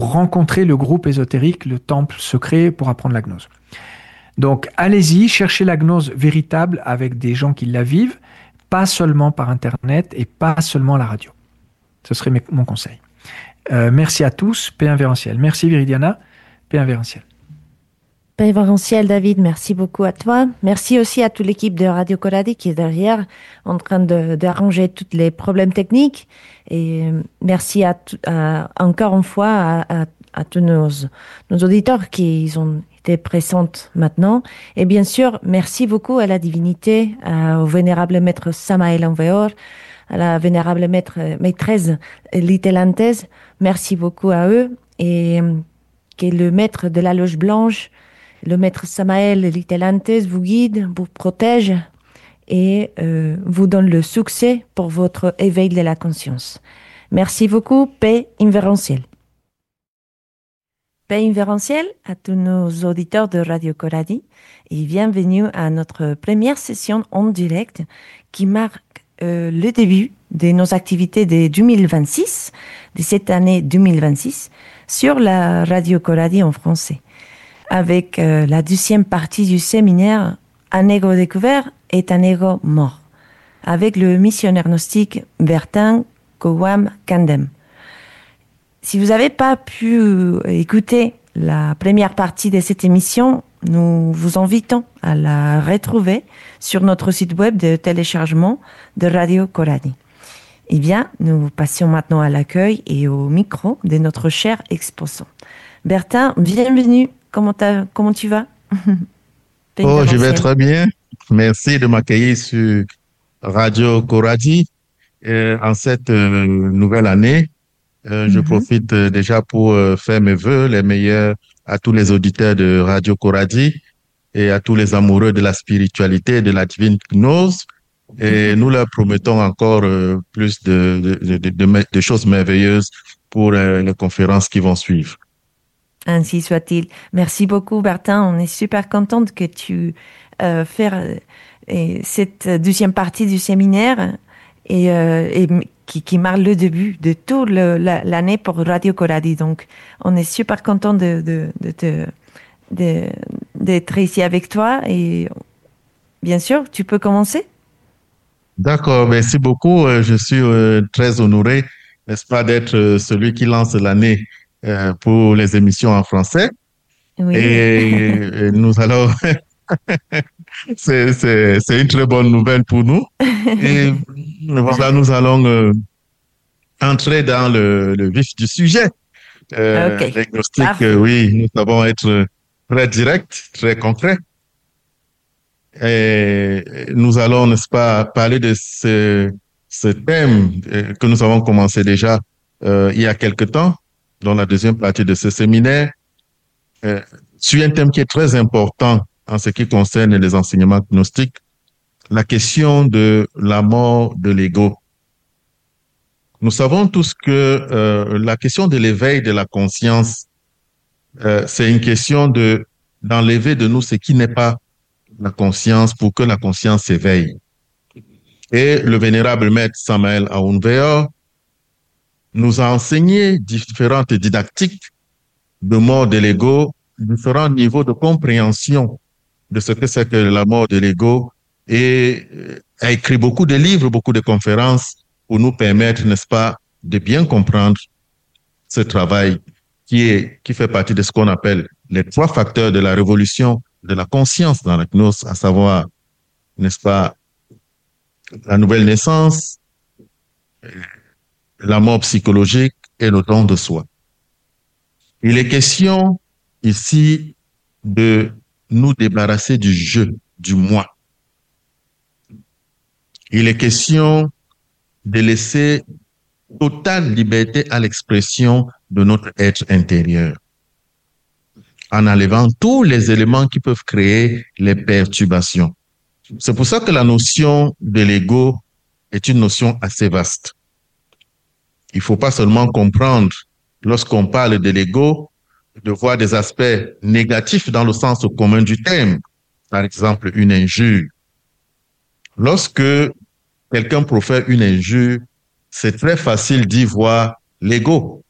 pour rencontrer le groupe ésotérique, le temple secret pour apprendre la gnose. Donc, allez-y, cherchez la gnose véritable avec des gens qui la vivent, pas seulement par Internet et pas seulement à la radio. Ce serait mon conseil. Merci à tous, paix invérencielle. Merci Viridiana, paix invérencielle. Paix invérencielle, David, merci beaucoup à toi. Merci aussi à toute l'équipe de Radio Coradi qui est derrière, en train d'arranger tous les problèmes techniques. Et merci encore une fois à tous nos auditeurs qui ont été présents maintenant. Et bien sûr, merci beaucoup à la divinité, au vénérable maître Samael Enveor, à la vénérable maîtresse Litelantes. Merci beaucoup à eux. Et que le maître de la loge blanche, le maître Samael Litelantes vous guide, vous protège et vous donne le succès pour votre éveil de la conscience. Merci beaucoup, paix invérencielle. Paix invérencielle à tous nos auditeurs de Radio Coradi et bienvenue à notre première session en direct qui marque le début de nos activités de 2026, de cette année 2026, sur la Radio Coradi en français, avec la deuxième partie du séminaire « Un ego découvert est un ego mort », avec le missionnaire gnostique Bertin Kowam Kandem. Si vous n'avez pas pu écouter la première partie de cette émission, nous vous invitons à la retrouver sur notre site web de téléchargement de Radio Coradi. Eh bien, nous passons maintenant à l'accueil et au micro de notre cher exposant. Bertin, bienvenue. Comment tu vas? Je vais très bien. Merci de m'accueillir sur Radio Coradi en cette nouvelle année. Je profite déjà pour faire mes vœux les meilleurs à tous les auditeurs de Radio Coradi et à tous les amoureux de la spiritualité et de la divine gnose. Et nous leur promettons encore plus de choses merveilleuses pour les conférences qui vont suivre. Ainsi soit-il. Merci beaucoup, Bertin. On est super contente que tu fasses cette deuxième partie du séminaire et qui marque le début de toute l'année pour Radio Coradi. Donc, on est super content d'être ici avec toi. Et bien sûr, tu peux commencer. D'accord, merci beaucoup. Je suis très honoré, n'est-ce pas, d'être celui qui lance l'année pour les émissions en français. Oui. Et nous allons... c'est une très bonne nouvelle pour nous. Et voilà, nous allons entrer dans le vif du sujet. Okay. Les gnostiques, oui, nous savons être très directs, très concrets. Et nous allons, n'est-ce pas, parler de ce thème que nous avons commencé déjà il y a quelque temps, dans la deuxième partie de ce séminaire, sur un thème qui est très important en ce qui concerne les enseignements gnostiques, la question de la mort de l'ego. Nous savons tous que la question de l'éveil de la conscience, c'est une question d'enlever de nous ce qui n'est pas la conscience pour que la conscience s'éveille. Et le vénérable maître Samael Aounveor nous a enseigné différentes didactiques de mort de l'ego, différents niveaux de compréhension de ce que c'est que la mort de l'ego et a écrit beaucoup de livres, beaucoup de conférences pour nous permettre, n'est-ce pas, de bien comprendre ce travail qui fait partie de ce qu'on appelle les 3 facteurs de la révolution de la conscience dans la gnose, à savoir, n'est-ce pas, la nouvelle naissance, la mort psychologique et le don de soi. Il est question ici de nous débarrasser du je, du moi. Il est question de laisser totale liberté à l'expression de notre être intérieur, en enlevant tous les éléments qui peuvent créer les perturbations. C'est pour ça que la notion de l'ego est une notion assez vaste. Il ne faut pas seulement comprendre, lorsqu'on parle de l'ego, de voir des aspects négatifs dans le sens commun du terme. Par exemple, une injure. Lorsque quelqu'un profère une injure, c'est très facile d'y voir l'ego.